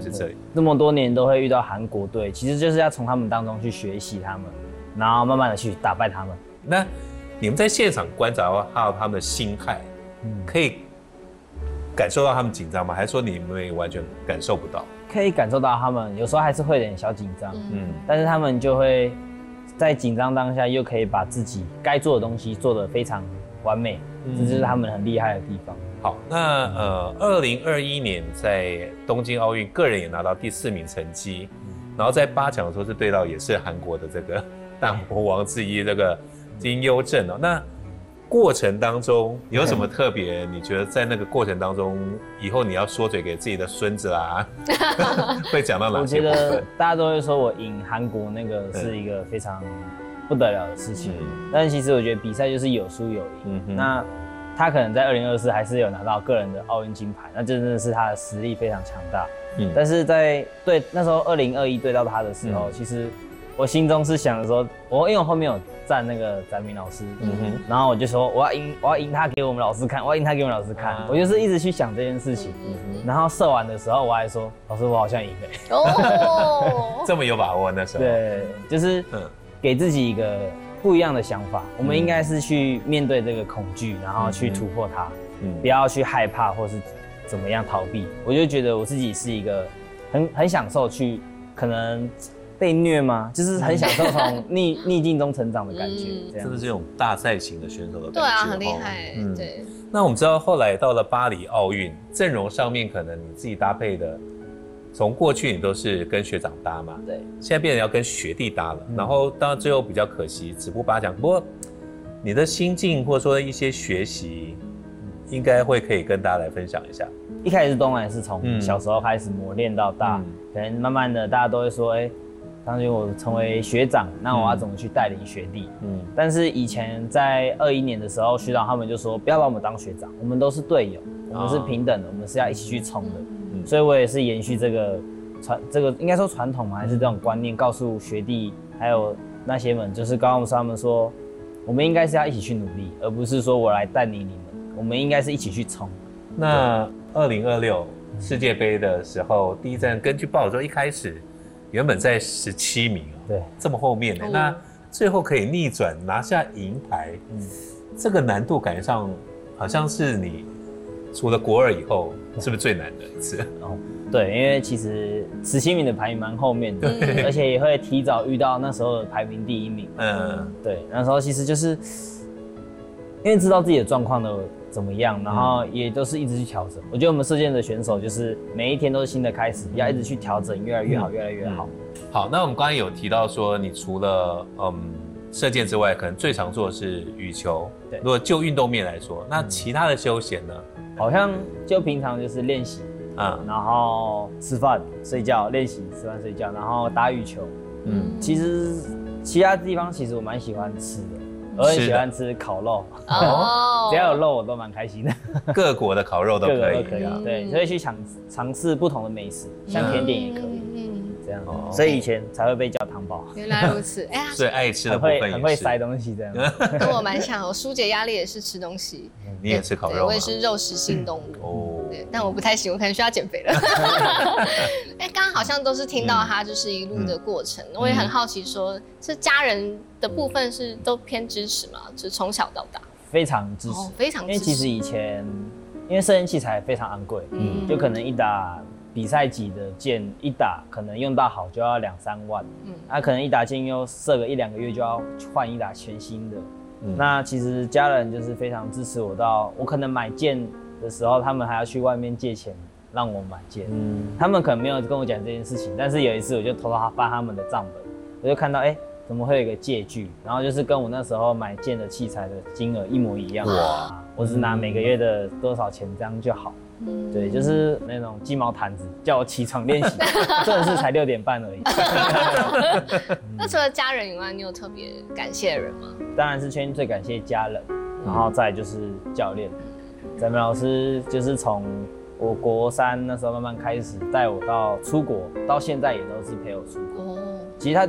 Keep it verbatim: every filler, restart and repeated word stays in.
是这里。 这么多年都会遇到韩国队，其实就是要从他们当中去学习他们，然后慢慢的去打败他们。 那你们在现场观察到他们的心态，嗯、可以感受到他们紧张吗？还是说你们完全感受不到？ 可以感受到他们有时候还是会有点小紧张，嗯，但是他们就会在紧张当下又可以把自己该做的东西做得非常完美，嗯、这就是他们很厉害的地方。 好，那呃，二零二一年在东京奥运，个人也拿到第四名成绩，嗯、然后在八强的时候是对到也是韩国的这个大魔王之一这个金优正哦，那。过程当中有什么特别？你觉得在那个过程当中，以后你要说嘴给自己的孙子啊，会讲到哪些部分？ 我觉得大家都会说我赢韩国那个是一个非常不得了的事情，嗯、但其实我觉得比赛就是有输有赢。嗯、那他可能在二零二四还是有拿到个人的奥运金牌，那真的是他的实力非常强大。嗯、但是在对那时候二零二一对到他的时候，嗯、其实我心中是想说，我因为我后面有站那个展明老师，嗯哼，然后我就说我要赢，我要赢他给我们老师看，我要赢他给我们老师看，啊、我就是一直去想这件事情。嗯、然后射完的时候，我还说老师我好像赢了。 哦，这么有把握那时候？ 对，就是给自己一个不一样的想法。我们应该是去面对这个恐惧，然后去突破它，嗯、不要去害怕或是怎么样逃避。我就觉得我自己是一个很很享受去可能。被虐吗？就是很享受从逆逆境中成长的感觉，这样。 真的是这种大赛型的选手的感觉。 对啊，很厉害。嗯，对。 那我们知道后来到了巴黎奥运，阵容上面可能你自己搭配的，从过去你都是跟学长搭嘛， 对。 现在变成要跟学弟搭了，嗯、然后当然最后比较可惜，止步八强。不过你的心境或者说一些学习，应该会可以跟大家来分享一下。 一开始当然是从小时候开始磨练到大，嗯、可能慢慢的大家都会说，哎、欸。当时我成为学长，那我要怎么去带领学弟？嗯，但是以前在二一年的时候，学长他们就说不要把我们当学长，我们都是队友，我们是平等的，我们是要一起去冲的。嗯，所以我也是延续这个传这个应该说传统嘛，还是这种观念，告诉学弟还有那些们，就是告诉他们说，我们应该是要一起去努力，而不是说我来带领你们，我们应该是一起去冲。 那二零二六世界杯的时候，第一站根据报道说一开始。原本在十七名哦， 对， 这么后面呢，嗯、那最后可以逆转拿下银牌，嗯，这个难度感觉上好像是你除了国二以后，是不是最难的一次？ 哦，对，因为其实十七名的排名蛮后面的，而且也会提早遇到那时候的排名第一名，嗯，对，那时候其实就是因为知道自己的状况的。怎么样？然后也都是一直去调整。我觉得我们射箭的选手就是每一天都是新的开始，要一直去调整，越来越好，越来越好。 好，那我们刚才有提到说，你除了嗯射箭之外，可能最常做的是羽球。对，如果就运动面来说，那其他的休闲呢？ 好像就平常就是练习啊、嗯，然后吃饭、睡觉，练习、吃饭、睡觉，然后打羽球。嗯，其实其他地方其实我蛮喜欢吃的。我很喜欢吃烤肉，哦，只要有肉我都蛮开心的。 各国的烤肉都可以，各国都可以，对，所以去尝尝试不同的美食，像甜点也可以，嗯，这样，所以以前才会被叫汤包。 原来如此，哎呀， 所以爱吃的部分也是很会塞东西这样。 跟我蛮像，我疏解压力也是吃东西。 你也吃烤肉吗？ 我也是肉食性动物哦，对，但我不太行，我可能需要减肥了。哎，刚刚好像都是听到他就是一路的过程，我也很好奇，说是家人的部分是都偏支持吗？就是从小到大非常支持， 哦，非常支持。 因为其实以前因为射箭器材非常昂贵，嗯，就可能一打比赛级的箭一打可能用到好就要两三万，嗯，那、啊、可能一打箭又射个一两个月就要换一打全新的。嗯、那其实家人就是非常支持我到，我可能买箭的时候，他们还要去外面借钱让我买箭。嗯，他们可能没有跟我讲这件事情，但是有一次我就偷偷翻他们的账本，我就看到，哎、欸，怎么会有一个借据？然后就是跟我那时候买箭的器材的金额一模一样。哇！我只拿每个月的多少钱这样就好。嗯，对，就是那种鸡毛掸子，叫我起床练习，真的是才六点半而已。 那除了家人以外，你有特别感谢的人吗？ 当然是先最感谢家人，然后再就是教练，展明老师就是从我国三那时候慢慢开始带我到出国，到现在也都是陪我出国。哦，其实他